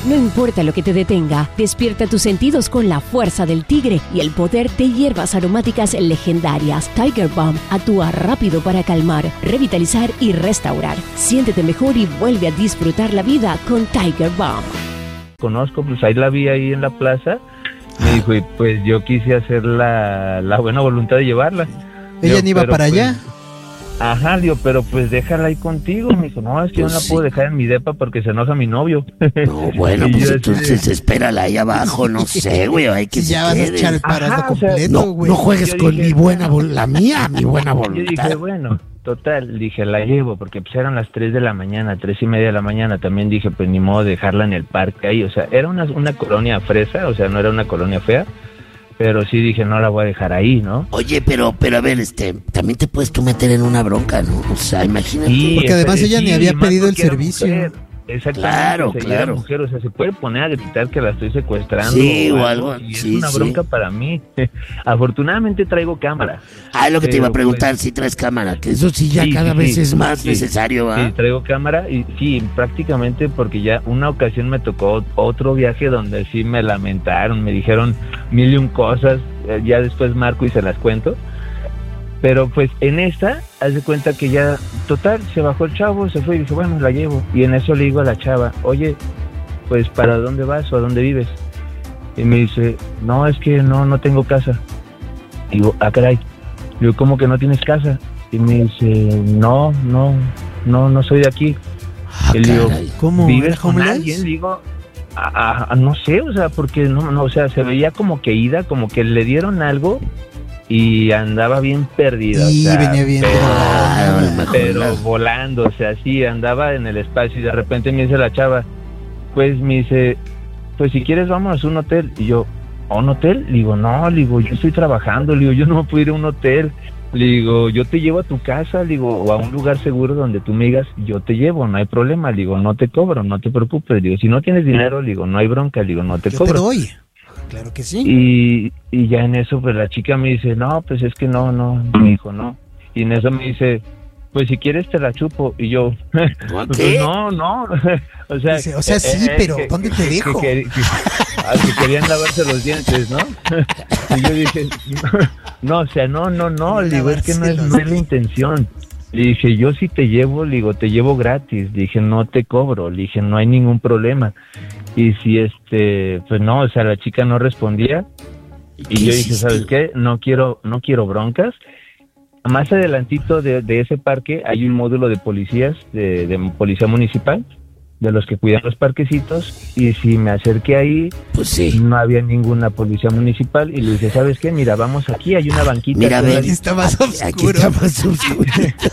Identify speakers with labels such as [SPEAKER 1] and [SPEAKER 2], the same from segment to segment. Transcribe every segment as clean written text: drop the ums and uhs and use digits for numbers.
[SPEAKER 1] No importa lo que te detenga, despierta tus sentidos con la fuerza del tigre y el poder de hierbas aromáticas legendarias. Tiger Balm actúa rápido para calmar, revitalizar y restaurar. Siéntete mejor y vuelve a disfrutar la vida con Tiger Balm.
[SPEAKER 2] Conozco, pues ahí la vi ahí en la plaza. Me dijo, y pues yo quise hacer la buena voluntad de llevarla.
[SPEAKER 3] Ella ni iba para allá.
[SPEAKER 2] Ajá, digo, pero pues déjala ahí contigo. Me dijo, no, es que yo no la puedo dejar en mi depa porque se enoja mi novio.
[SPEAKER 4] No, bueno, pues entonces espérala ahí abajo, no sé, güey, hay que
[SPEAKER 3] ya vas a echar el parado completo, güey.
[SPEAKER 4] No juegues con mi buena voluntad, mi buena voluntad.
[SPEAKER 2] Yo dije, bueno, total, dije, la llevo, porque pues eran las 3 de la mañana, 3:30 de la mañana. También dije, pues ni modo de dejarla en el parque ahí. O sea, era una colonia fresa, o sea, no era una colonia fea. Pero sí dije, no la voy a dejar ahí, ¿no?
[SPEAKER 4] Oye, pero a ver, también te puedes tú meter en una bronca, ¿no? O sea, imagínate.
[SPEAKER 2] Sí,
[SPEAKER 3] porque además ella ni había pedido el servicio.
[SPEAKER 2] Exactamente.
[SPEAKER 4] Claro,
[SPEAKER 2] o sea,
[SPEAKER 4] claro.
[SPEAKER 2] Era mujer, o sea, se puede poner a gritar que la estoy secuestrando.
[SPEAKER 4] Sí, o algo.
[SPEAKER 2] Y
[SPEAKER 4] sí,
[SPEAKER 2] es una bronca para mí. Afortunadamente traigo cámara.
[SPEAKER 4] Ah, es lo que te iba a preguntar,
[SPEAKER 2] pues,
[SPEAKER 4] si traes cámara, que eso sí ya cada vez es más necesario, ¿va?
[SPEAKER 2] Sí, traigo cámara y sí, prácticamente porque ya una ocasión me tocó otro viaje donde sí me lamentaron, me dijeron 1001 cosas, ya después marco y se las cuento. Pero pues en esta, haz de cuenta que ya, total, se bajó el chavo, se fue y dije, bueno, la llevo. Y en eso le digo a la chava, oye, pues ¿para dónde vas o a dónde vives? Y me dice, no, es que no tengo casa. Digo, ah, caray. Digo, ¿cómo que no tienes casa? Y me dice, no soy de aquí. Y le digo,
[SPEAKER 3] ¿cómo?
[SPEAKER 2] ¿vives con alguien? Digo, no sé, o sea, porque no, o sea, se veía como que ida, como que le dieron algo y andaba bien perdida.
[SPEAKER 3] Y
[SPEAKER 2] o sea,
[SPEAKER 3] venía bien
[SPEAKER 2] pero volando, o sea, sí, andaba en el espacio y de repente me dice la chava, pues me dice, pues si quieres vamos a un hotel. Y yo, ¿a un hotel? Le digo, no, le digo, yo estoy trabajando, le digo, yo no puedo ir a un hotel. Le digo, yo te llevo a tu casa, le digo, o a un lugar seguro donde tú me digas, yo te llevo, no hay problema, le digo, no te cobro, no te preocupes, le digo, si no tienes dinero, le digo, no hay bronca, le digo, no te cobro.
[SPEAKER 3] Yo te doy. Claro que sí.
[SPEAKER 2] Y ya en eso, pues la chica me dice, no, pues es que no, me dijo, no. Y en eso me dice, pues si quieres te la chupo. Y yo,
[SPEAKER 4] ¿qué?
[SPEAKER 2] no. O sea,
[SPEAKER 3] dice, sí, pero ¿dónde te dejo?
[SPEAKER 2] Que querían lavarse los dientes, ¿no? Y yo dije, no, o sea, no, le digo, es que no es la intención. Le dije, yo sí te llevo, le digo, te llevo gratis. Le dije, no te cobro, le dije, no hay ningún problema. Y si pues no, o sea, la chica no respondía. Y yo dije, ¿sabes qué? No quiero broncas. Más adelantito de ese parque hay un módulo de policías, de policía municipal, de los que cuidan los parquecitos, y si me acerqué ahí,
[SPEAKER 4] pues sí,
[SPEAKER 2] no había ninguna policía municipal, y le dije, ¿sabes qué? Mira, vamos aquí, hay una banquita.
[SPEAKER 4] Mira, ven,
[SPEAKER 3] aquí está más oscuro.
[SPEAKER 4] Aquí está más oscuro.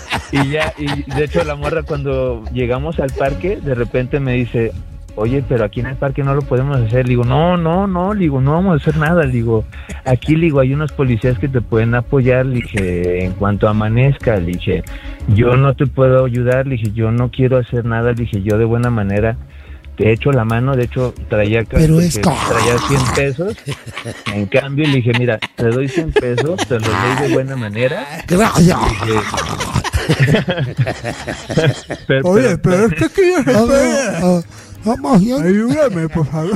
[SPEAKER 2] y de hecho la morra cuando llegamos al parque, de repente me dice, oye, pero aquí en el parque no lo podemos hacer. Le digo, no, le digo, no vamos a hacer nada. Le digo, aquí, le digo, hay unos policías que te pueden apoyar. Le dije, en cuanto amanezca, le dije, yo no te puedo ayudar. Le dije, yo no quiero hacer nada. Le dije, yo de buena manera te echo la mano. De hecho, traía 100 pesos. En cambio, le dije, mira, te doy 100 pesos, te los doy de buena manera.
[SPEAKER 4] Gracias.
[SPEAKER 3] Oye, pero es que quieres vamos, ayúdame, por favor.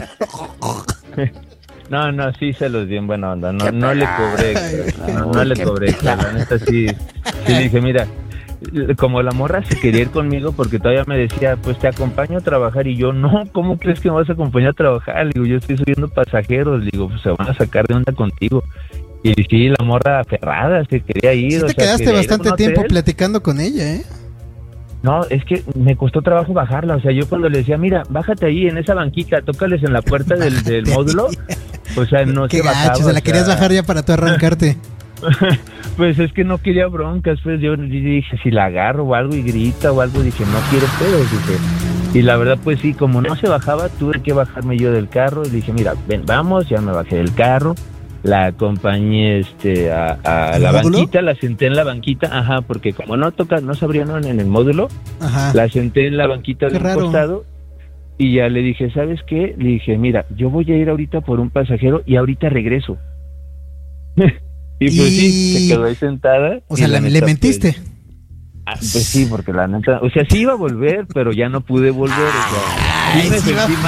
[SPEAKER 2] No, sí se los di en buena onda. No le cobré. No le cobré. La neta sí le dije, mira, como la morra se quería ir conmigo porque todavía me decía, pues te acompaño a trabajar. Y yo, no, ¿cómo crees que me vas a acompañar a trabajar? Le digo, yo estoy subiendo pasajeros. Le digo, pues se van a sacar de onda contigo. Y sí, la morra aferrada, se quería ir.
[SPEAKER 3] Sí, te quedaste bastante tiempo platicando con ella, ¿eh?
[SPEAKER 2] No, es que me costó trabajo bajarla. O sea, yo cuando le decía, mira, bájate ahí en esa banquita, tócales en la puerta del módulo. O sea, no se bajaba.
[SPEAKER 3] Se la querías bajar ya para tú arrancarte.
[SPEAKER 2] Pues es que no quería broncas. Pues yo dije, si la agarro o algo y grita o algo, dije, no quiero pedos, dije. Y la verdad, pues sí, como no se bajaba, tuve que bajarme yo del carro. Y le dije, mira, ven, vamos, ya me bajé del carro. La acompañé a la banquita, la senté en la banquita, ajá, porque como no se abrieron en el módulo, ajá, la senté en la banquita de un costado y ya le dije, ¿sabes qué? Le dije, mira, yo voy a ir ahorita por un pasajero y ahorita regreso. Y pues sí, se quedó ahí sentada.
[SPEAKER 3] O sea, ¿le mentiste?
[SPEAKER 2] Pues sí, porque la neta, o sea, sí iba a volver, pero ya no pude volver, o sea, sí me sentí mal.